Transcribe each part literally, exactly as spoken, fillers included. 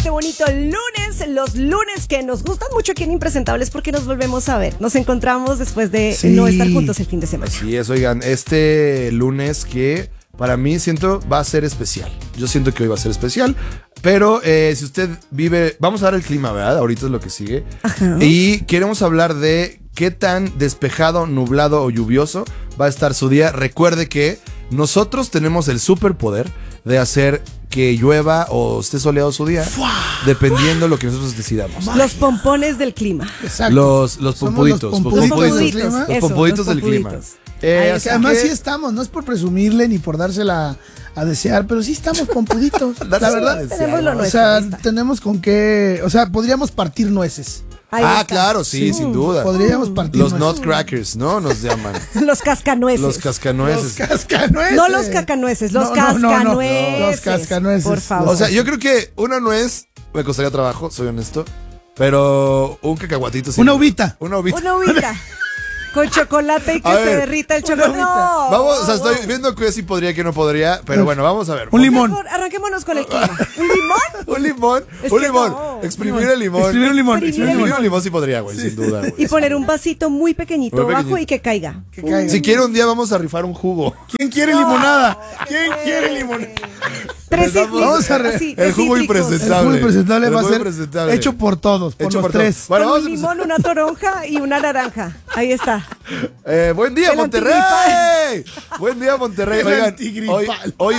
este bonito lunes, los lunes que nos gustan mucho aquí en Impresentables porque nos volvemos a ver. Nos encontramos después de sí. no estar juntos el fin de semana. Así es, oigan, este lunes que para mí siento va a ser especial. Yo siento que hoy va a ser especial, pero eh, si usted vive, vamos a dar el clima, ¿verdad? Ahorita es lo que sigue. Ajá. Y queremos hablar de qué tan despejado, nublado o lluvioso va a estar su día. Recuerde que nosotros tenemos el superpoder de hacer que llueva o esté soleado su día, ¡fua! Dependiendo de lo que nosotros decidamos. Los pompones del clima. Exacto. Los, los pompuditos. Los pompuditos, los pompuditos, los pompuditos del clima. Eh, que además que... sí estamos, no es por presumirle ni por dársela a desear, pero sí estamos pompuditos. La verdad. Tenemos lo o sea, tenemos con qué, o sea, podríamos partir nueces. Ahí ah, está. Claro, sí, sí, sin duda. Podríamos partir los nutcrackers, ¿no? Nos llaman. Los cascanueces. Los cascanueces. Los cascanueces. No los cacanueces, los no, cascanueces. No, no, no. Los cascanueces. Por favor. O sea, yo creo que una nuez me costaría trabajo, soy honesto. Pero un cacahuatito sí. Una uvita. Una uvita. Una uvita. Con chocolate y que a se ver, derrita el chocolate. No, vamos, o sea, estoy viendo que sí podría, que no podría, pero bueno, vamos a ver. Un limón. Mejor, arranquémonos con el clima. ¿Un limón? un limón, es un limón. No. Exprimir el limón. Exprimir un limón. Exprimir, Exprimir un limón sí podría, güey, sí. sin duda. Güey, y poner un vasito muy pequeñito muy abajo y que caiga. que caiga. Si quiere un día vamos a rifar un jugo. ¿Quién quiere limonada? ¿Quién quiere limonada? Tres vamos a re así, el jugo impresentable. El jugo impresentable va a ser hecho por todos, por hecho los por tres. Todos. Bueno, vamos un limón, una toronja y una naranja. Ahí está. Eh, buen día, el Monterrey. Buen día, Monterrey. Oigan, hoy, hoy,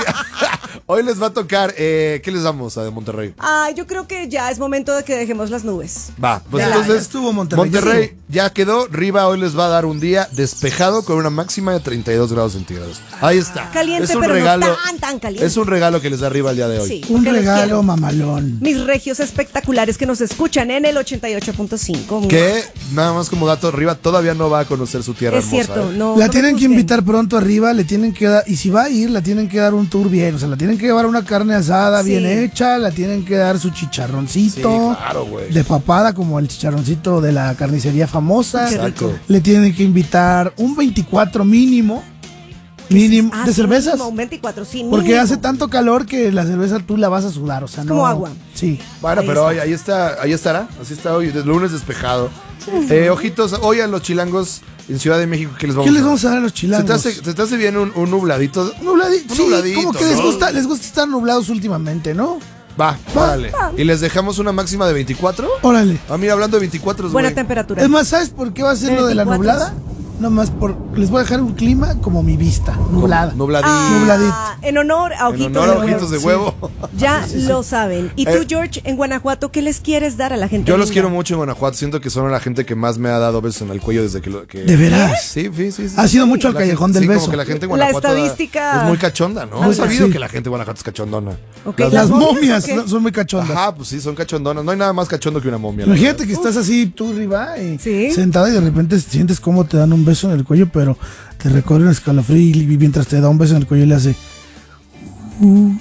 hoy les va a tocar. Eh, ¿Qué les damos a de Monterrey? Ah, yo creo que ya es momento de que dejemos las nubes. Va, pues ya, entonces ya estuvo Monterrey. Monterrey sí. ya quedó. Riva hoy les va a dar un día despejado con una máxima de treinta y dos grados centígrados. Ahí está. Caliente, es un pero regalo, no tan, tan caliente. Es un regalo que les da Riva el día de hoy. Sí, un regalo mamalón. Mis regios espectaculares que nos escuchan en el ochenta y ocho punto cinco. Que nada más como dato, Riva todavía no va a conocer su tierra es hermosa. Cierto, ¿eh? no, la no tienen que invitar pronto arriba, le tienen que dar, y si va a ir, la tienen que dar un tour bien, o sea, la tienen que llevar una carne asada sí. bien hecha, la tienen que dar su chicharroncito sí, claro, de papada, como el chicharroncito de la carnicería famosa. Exacto. Le tienen que invitar un veinticuatro mínimo. Mínimo ah, de sí, cervezas. Mínimo, un veinticuatro, sí, porque mínimo. Hace tanto calor que la cerveza tú la vas a sudar, o sea, no. Como agua. Sí. Bueno, ahí pero hoy ahí está, ahí estará. Así está hoy, de lunes despejado. Sí. Eh, ojitos, hoy a los chilangos en Ciudad de México, ¿qué les vamos ¿Qué a les vamos a dar a los chilangos? ¿Se te hace, se te hace bien un, un nubladito? Un nubladito. Un sí, nubladito, como que ¿no? les gusta, les gusta estar nublados últimamente, ¿no? Va, va, órale. Va. ¿Y les dejamos una máxima de veinticuatro? Órale. Ah, mira, hablando de veinticuatro. Buena güey. temperatura. Es más, ¿sabes por qué va a ser lo de la nublada? Nomás por, les voy a dejar un clima como mi vista, nublada. Nubladito. Ah, Nubladito. En honor a ojitos, en honor a de, ojitos huevo. de huevo. Sí. Ya sí, sí, lo sí. saben. ¿Y tú, eh, George, en Guanajuato, qué les quieres dar a la gente? Yo linda? los quiero mucho en Guanajuato. Siento que son la gente que más me ha dado besos en el cuello desde que lo. Que... ¿De veras? Sí, sí, sí. sí ha sido mucho al la callejón gente, del sí, beso. Como que la gente en Guanajuato la estadística es muy cachonda, ¿no? He sabido sí. que la gente en Guanajuato es cachondona. Okay. Las, las momias okay. son muy cachondas. Ajá, pues sí, son cachondonas. No hay nada más cachondo que una momia. Imagínate que estás así tú arriba y ¿Sí? sentada y de repente sientes cómo te dan un beso en el cuello, pero te recorre un escalofrío y mientras te da un beso en el cuello le hace. Uh,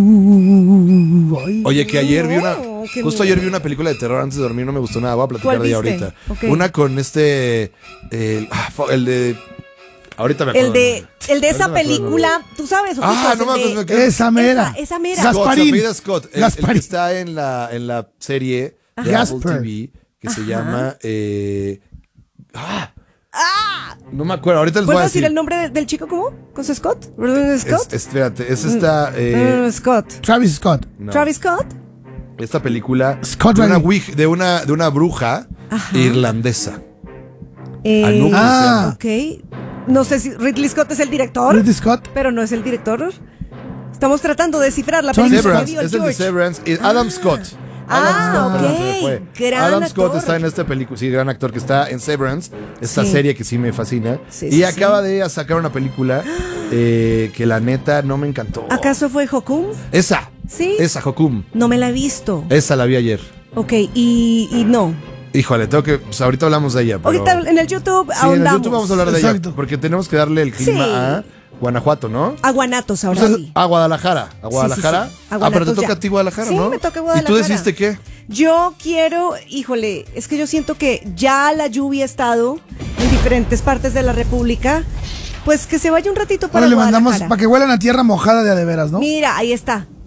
uh, uh, Oye, que ayer vi una. Oh, justo ayer vi una película de terror antes de dormir, no me gustó nada. Voy a platicar de ella ahorita. Okay. Una con este. El, el de. Ahorita me acuerdo. El de, el de esa película, tú sabes. Ah, no me acuerdo. Esa mera. Esa, esa mera. Gasparín. Scott, Scott el, el que está en la, en la serie de Gasper. Apple T V que Ajá. se llama. Eh, ah. ¡Ah! No me acuerdo, ahorita les voy a decir. decir el nombre de, del chico cómo? ¿Con Scott? ¿Scott? Es, espérate, es esta. Eh, uh, Scott. Travis Scott. No. Travis Scott. Esta película Scott de una, wig, de una de una bruja Ajá. irlandesa. Eh, Anubis, ah, ok. No sé si Ridley Scott es el director. Ridley Scott. Pero no es el director. Estamos tratando de descifrar la película. Severance, es el de Severance. Y Adam ah. Scott. Adam ah, Scott, ok. Gran Adam actor. Scott está en esta película, sí, gran actor que está en Severance, esta sí. serie que sí me fascina. Sí, y sí, acaba sí. de sacar una película eh, que la neta no me encantó. ¿Acaso fue Hokum? Esa. Sí. Esa, Hokum. No me la he visto. Esa la vi ayer. Ok, y, y no. Híjole, tengo que. Pues ahorita hablamos de ella. Pero... Ahorita en el YouTube sí, ahondamos. en el YouTube vamos a hablar de Exacto. ella. Porque tenemos que darle el clima sí. a Guanajuato, ¿no? A Guanatos, ahora o sea, sí. A Guadalajara. A Guadalajara. Sí, sí, sí. A ah, pero te toca ya. a ti Guadalajara, sí, ¿no? Sí, me toca Guadalajara. ¿Y tú decidiste qué? Yo quiero, híjole, es que yo siento que ya la lluvia ha estado en diferentes partes de la República. Pues que se vaya un ratito para Ahora le Guadalajara. mandamos para que huelan a tierra mojada de a de veras, ¿no? Mira, ahí está.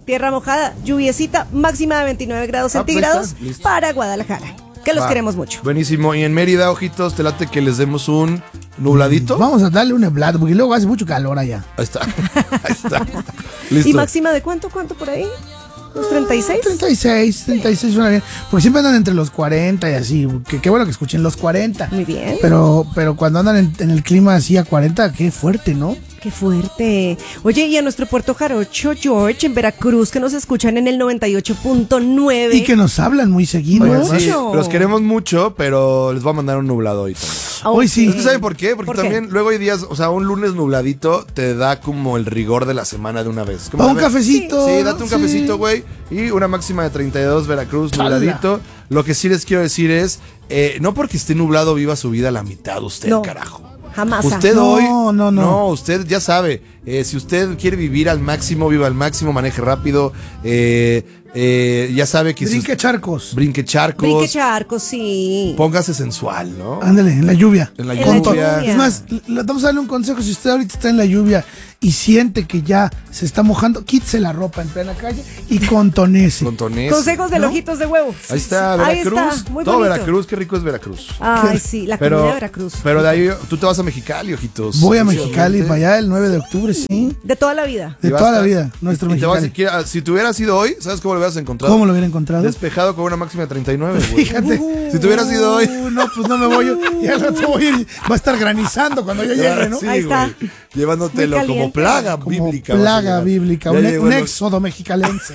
tierra mojada, lluviecita, máxima de veintinueve grados Ah, pues ahí centígrados está, listo. para Guadalajara. Que los Va. queremos mucho. Buenísimo. Y en Mérida, ojitos, te late que les demos un nubladito. Vamos a darle un neblado, porque luego hace mucho calor allá. Ahí está. Ahí está. Listo. ¿Y máxima de cuánto, cuánto por ahí? ¿Los treinta y seis? treinta y seis, treinta y seis suena bien. Porque siempre andan entre los cuarenta y así. Que qué bueno que escuchen los cuarenta. Muy bien. Pero, pero cuando andan en, en el clima así a cuarenta, qué fuerte, ¿no? Qué fuerte. Oye, y a nuestro Puerto Jarocho, George, en Veracruz, que nos escuchan en el noventa y ocho punto nueve. Y que nos hablan muy seguido. Oigan, ¿verdad? sí, mucho. los queremos mucho, pero les voy a mandar un nublado hoy también. Hoy sí. Es que ¿saben por qué? Porque ¿Por qué? también luego hay días, o sea, un lunes nubladito te da como el rigor de la semana de una vez. Como, Pa' a un ver, cafecito. Sí, date un Sí. cafecito, güey. Y una máxima de treinta y dos, Veracruz, Chala. nubladito. Lo que sí les quiero decir es, eh, no porque esté nublado viva su vida a la mitad usted, No. carajo. Jamás. Usted No, hoy. no, no. No, usted ya sabe. eh, si usted quiere vivir al máximo, viva al máximo, maneje rápido. Eh, eh, ya sabe que si Brinque usted- charcos. brinque charcos. Brinque charco, sí. Póngase sensual, ¿no? Ándale, en la lluvia. En la En la Con todo. lluvia. Es más, le vamos a darle un consejo. Si usted ahorita está en la lluvia y siente que ya se está mojando, quítese la ropa en plena calle y contonece. Con tonés. Consejos de ¿No? ojitos de huevo. Ahí está, Ahí Veracruz. está, muy Todo bonito. Veracruz, qué rico es Veracruz. Ay, sí, la comida de Veracruz. Pero de ahí tú te vas a Mexicali, ojitos. Voy a Próximamente. Mexicali para allá el nueve de octubre, sí. De toda la vida. De Y vas toda a- la vida, nuestro y te vas a- Mexicali. quiera- si te hubieras ido hoy, ¿sabes cómo lo hubieras encontrado? ¿Cómo lo hubiera encontrado? Despejado con una máxima de treinta y nueve, güey. Fíjate. Si te hubieras ido hoy. Uh, no, pues no me voy. Y al rato voy a ir. Va a estar granizando cuando yo llegue, ¿no? Sí, Ahí está. güey. Llevándotelo Muy como caliente. plaga Como bíblica. vas a plaga llegar. bíblica. Ya Un, llegó un el- éxodo mexicalense.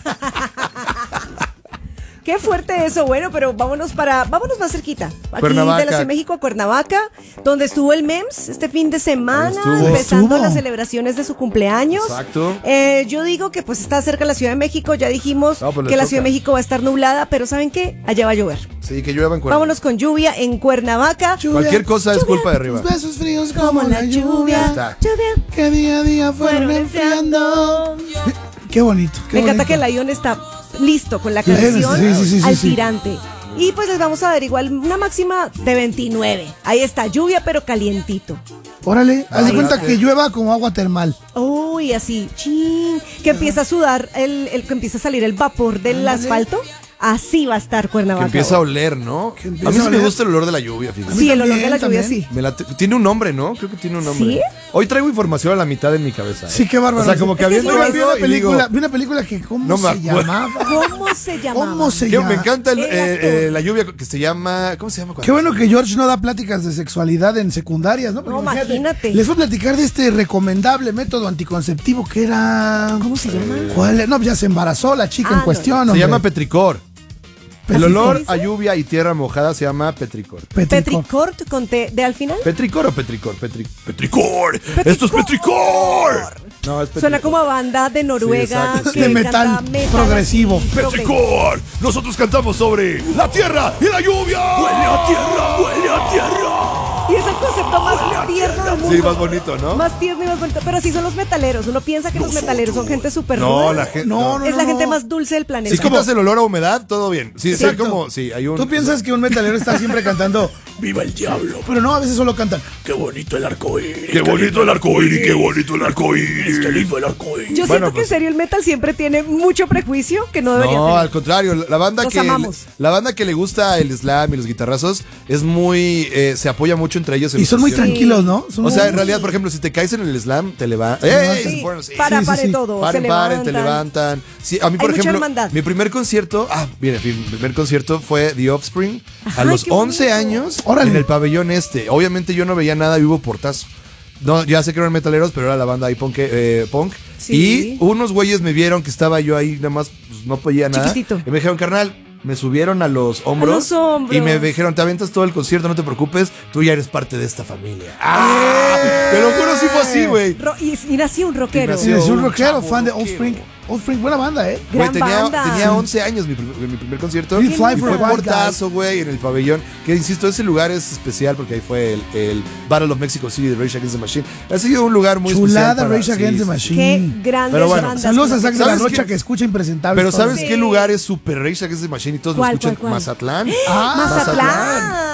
Qué fuerte eso, bueno, pero vámonos para, vámonos más cerquita. Aquí Cuernavaca. de la Ciudad de México a Cuernavaca, donde estuvo el M E M S este fin de semana, Ahí estuvo. empezando Estuvo. las celebraciones de su cumpleaños. Exacto. Eh, yo digo que pues está cerca la Ciudad de México, ya dijimos No, pues le que la toca. Ciudad de México va a estar nublada, pero ¿saben qué? Allá va a llover. Sí, que llueva en Cuernavaca. Vámonos con lluvia en Cuernavaca. Cualquier cosa es culpa de arriba. Tus besos fríos como la lluvia. está. lluvia Que día a día fueron fueron enfriando. enfriando. Qué bonito. Qué Me encanta bonito. que Lion está listo con la Lion, canción sí, sí, sí, al sí, sí. tirante. Y pues les vamos a dar igual una máxima de veintinueve. Ahí está, lluvia pero calientito. Órale, haz de Ay, cuenta ok. que llueva como agua termal. Uy, así, chin, que empieza a sudar, el, el que empieza a salir el vapor del Ándale. asfalto. Así va a estar Que Cuernavaca. empieza a oler, ¿no? Que A empieza mí a sí me oler. gusta el olor de la lluvia, fíjate. Sí, el olor de la también, lluvia, sí. Me late- tiene un nombre, ¿no? Creo que tiene un nombre. ¿Sí? Hoy traigo información a la mitad en mi cabeza. ¿eh? Sí, qué bárbaro. O sea, como que Es que habiendo es Oigan, vi algo una y digo, película, vi una película que ¿cómo No me se acuerdo. llamaba? ¿Cómo se llamaba? ¿Cómo se que llama? me encanta el, El eh, actor. eh, la lluvia que se llama. ¿Cómo se llama? cuando- Qué bueno que George no da pláticas de sexualidad en secundarias, ¿no? Porque No, imagínate. Les voy a platicar de este recomendable método anticonceptivo que era... ¿Cómo se llama? ¿Cuál? es? No, ya se embarazó la chica Ah, en no. cuestión, Se hombre. llama petricor. El ¿Petricor? olor dice? a lluvia y tierra mojada se llama petricor. Petricor. Petricort con T de al final. ¿Petricor o petricor? Petri- ¡Petricor! ¡Esto es petricor! No, es petricor. Suena como a banda de Noruega. exacto, sí. que De metal canta metal progresivo. así, ¡Petricor! Nosotros cantamos sobre la tierra y la lluvia. ¡Huele a tierra! ¡Huele a tierra! Y es el concepto más tierno del mundo. Sí, más bonito, ¿no? Más tierno y más bonito. Pero sí son los metaleros. Uno piensa que los metaleros son gente súper No, ruda. la gente. No, no, Es la no. gente más dulce del planeta. Si quitas el olor a humedad, todo bien. Sí, sí, Exacto. como. Sí, hay un. Tú piensas que un metalero está siempre cantando ¡Viva el diablo! Pero no, a veces solo cantan ¡Qué bonito el arcoíris! ¡Qué bonito el arcoíris! ¡Qué bonito el arcoíris! ¡Qué lindo el arcoíris! Yo Bueno, siento que pues- en serio el metal siempre tiene mucho prejuicio que no debería No, tener. al contrario, la banda Los que amamos. la banda que le gusta el slam y los guitarrazos es muy eh, se apoya mucho entre ellos en Y las son muy canciones. tranquilos, ¿no? Son O sea, muy- en realidad, por ejemplo, si te caes en el slam, te levantan. levantan. ¡Ey! Sí, Se ponen así. para, Sí, sí, pare sí. todo. Paren, se paren, te levantan. levantan. Sí, a mí, por Hay mucha ejemplo, hermandad. mi primer concierto, ah, mire, mi primer concierto fue The Offspring a Ay, los qué once bonito. años Órale. en el pabellón este. Obviamente yo no veía nada, vivo portazo. No, ya sé que eran metaleros, pero era la banda ahí punk. eh, punk. Sí. Y unos güeyes me vieron que estaba yo ahí, nada más, pues, no podía nada. Chiquitito. Y me dijeron, carnal, me subieron a los hombros. los hombros. Y me dijeron, te aventas todo el concierto, no te preocupes, tú ya eres parte de esta familia. ¡Ah! Te lo juro, sí fue así, güey. Ro- y, y nació un rockero. Y Sí, nació- es un un rockero, chavo fan de rockero. Offspring. Offspring, buena banda, ¿eh? Güey, Gran tenía, banda. tenía once años mi, primer- mi primer concierto. We Fly y for fue a White portazo, güey, en el pabellón. Que insisto, ese lugar es especial porque ahí fue el, el Battle of Mexico City de Rage Against the Machine. Ha sido un lugar muy Chulada especial. para- Rage Against sí, the sí, Machine. Qué grandes Pero bueno, bandas. Saludos a Zack de la ¿Sabes Rocha qué? que escucha impresentables. Pero ¿sabes Sí. qué lugar es super Rage Against the Machine y todos lo ¿Cuál, escuchan? cuál, cuál? Mazatlán. Ah, Mazatlán.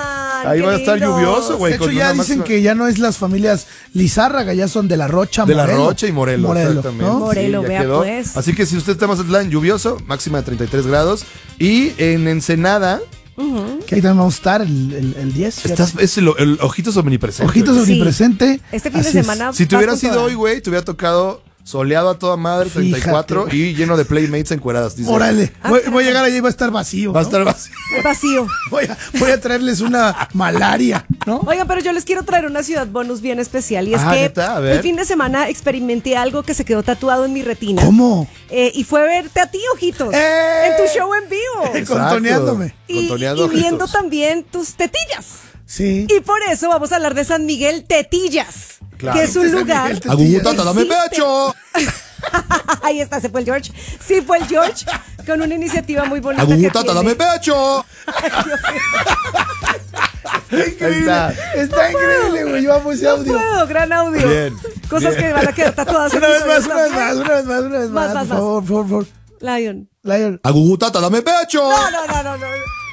Ahí va a estar lindos. lluvioso, güey. De hecho, con ya una dicen máxima- que ya no es las familias Lizárraga, ya son de La Rocha, De La Morelos. Rocha y Morelos, Morelos, exactamente. ¿no? Morelo, ya vea, quedó. pues. Así que si usted está en Mazatlán, lluvioso, máxima de treinta y tres grados. Y en Ensenada, Que ahí también vamos a estar el, el, el diez. fíjate. estás, es el, el ojitos omnipresente. Ojitos güey. Sí. omnipresente. Este fin de Así es. semana. Si te vas hubiera con sido toda. hoy, güey, te hubiera tocado soleado a toda madre, treinta y cuatro, Fíjate. y lleno de playmates encueradas. Dice. Órale. Ah, Voy, caray. voy a llegar allí y va a estar vacío. Va a ¿no? estar vacío. Vacío. Voy a, voy a traerles una malaria, ¿no? Oigan, pero yo les quiero traer una ciudad bonus bien especial. Y es Ah, que ¿neta? A ver. el fin de semana experimenté algo que se quedó tatuado en mi retina. ¿Cómo? Eh, y fue verte a ti, Ojitos. ¡Eh! En tu show en vivo. Exacto. Contoneándome. Y, Contoneando y viendo ojitos. también tus tetillas. Sí. Y por eso vamos a hablar de San Miguel Tetillas. Claro. Que es un San lugar. Miguel Tetillas. Agugutata, dame Existe. pecho. Ahí está, se fue el George. Sí, fue el George. Con una iniciativa muy bonita. que Agugutata, tiene. dame pecho. Está increíble. está. Está, increíble, güey. Yo amo ese No audio. puedo, gran audio. Bien, Cosas bien. que van a quedar tatuadas. en Una mis vez más, oídos una vez también. más, una vez más, una vez Más, más. más, Por favor, por favor. Lion. Lion. Agugutata, dame pecho. No, no, no, no, no.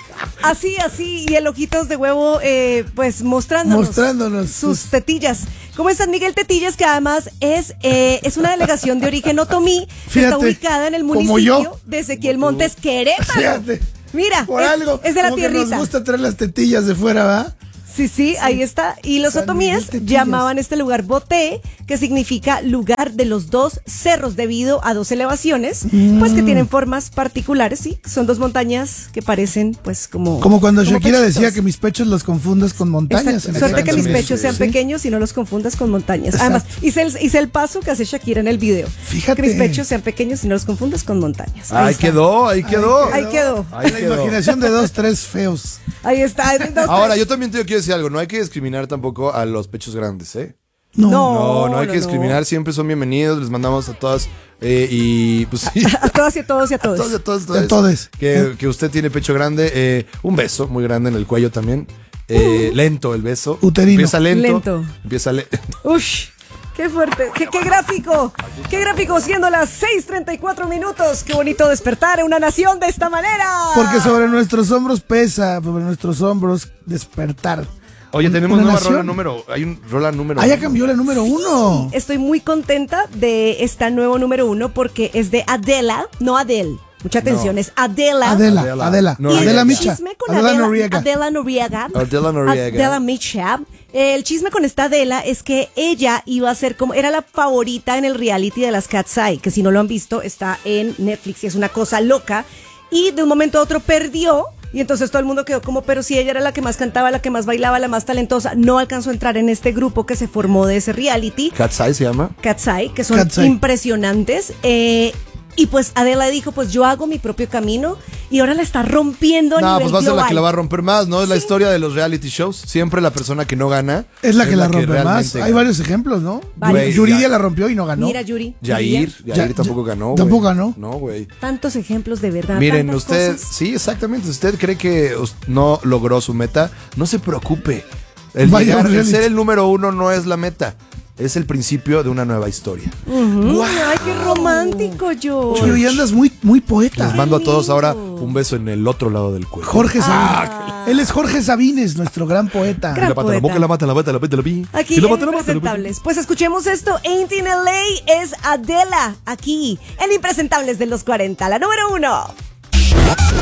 Así, así, y el ojitos de huevo, eh, pues mostrándonos, Mostrándonos sus sus- tetillas. Como es San Miguel Tetillas, que además es, eh, es una delegación de origen otomí, que Fíjate, está ubicada en el como municipio yo. de Ezequiel Montes, Querétaro. Fíjate. Mira, Por es, algo. es de la como que tierrita. nos gusta traer las tetillas de fuera, ¿va? Sí, sí, ahí está. Y los San otomíes Miguel Tetillas. llamaban este lugar Boté, que significa lugar de los dos cerros debido a dos elevaciones, pues que tienen formas particulares, sí. Son dos montañas que parecen pues como... Como cuando como Shakira pechitos. decía que mis pechos los confundas con montañas. Exacto. en Suerte que mis Exactamente. pechos sean Sí. pequeños y no los confundas con montañas. Exacto. Además, hice el, hice el paso que hace Shakira en el video. Fíjate. Que mis pechos sean pequeños y no los confundas con montañas. Ahí está. quedó, ahí quedó. Ahí quedó. Ahí La quedó. imaginación de dos, tres feos. Ahí está. Entonces- Ahora, yo también te quiero decir algo. No hay que discriminar tampoco a los pechos grandes, ¿eh? No. No. No, no hay no, que no. discriminar. Siempre son bienvenidos. Les mandamos a todas. eh, y pues sí. A todas y a todos y a todos. A todos, a todos, A todos. Que, que usted tiene pecho grande. eh, un beso muy grande en el cuello también. Eh, lento el beso. Uterino. Empieza lento. Lento. Empieza lento. Ush, qué fuerte, qué, qué gráfico, qué gráfico, siendo las seis treinta y cuatro minutos, qué bonito despertar en una nación de esta manera. Porque sobre nuestros hombros pesa, sobre nuestros hombros despertar. Oye, Un- tenemos una nueva nación. rola número. Hay un rola número. Ah, ya uno. cambió la número uno. Estoy muy contenta de esta nuevo número uno porque es de Adela, no Adele. Mucha atención, No. es Adela. Adela, Adela. Adela. No, Y el Adela Micha. chisme con Adela Adela, Noriega. Adela Noriega. Adela Noriega. Adela Micha. El chisme con esta Adela es que ella iba a ser como, era la favorita en el reality de las Cat's Eye, que si no lo han visto está en Netflix y es una cosa loca. Y de un momento a otro perdió. Y entonces todo el mundo quedó como, pero si ella era la que más cantaba, la que más bailaba, la más talentosa, no alcanzó a entrar en este grupo que se formó de ese reality. Cat's Eye se llama. Cat's Eye, que son Cat's Eye. impresionantes. Eh, y pues Adela dijo, pues yo hago mi propio camino y ahora la está rompiendo a No, nivel pues va a ser la global. que la va a romper más, ¿no? Es la historia de los reality shows. Siempre la persona que no gana Es la que la rompe más. realmente Hay gana. varios ejemplos, ¿no? Varios. Yuridia la rompió y no ganó. Mira, Yuri. Yair, Yuridia. Yair Ya- tampoco ya- ganó. güey. ¿tampoco ganó? No, güey. Tantos ejemplos de verdad. Miren, tantas usted, cosas. sí, exactamente. Usted cree que us- no logró su meta, no se preocupe. El, Vaya llegar- el reality. ser el número uno no es la meta, es el principio de una nueva historia. Ujú. Ay, qué romántico, yo. Chuy, hoy andas muy, muy poeta. Les mando a todos lindo. ahora un beso en el otro lado del cuello. Jorge Sabines. Él es Jorge Sabines, nuestro gran poeta. Gran La pata, la poeta. boca, la mata, la bata, la bata, la pi. Aquí Y la en mata, la mata, la pi. Impresentables. Pues escuchemos esto. Ain't in L A es Adela. Aquí en Impresentables de los cuarenta. La número uno.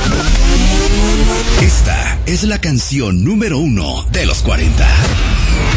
Esta es la canción número uno de los cuarenta.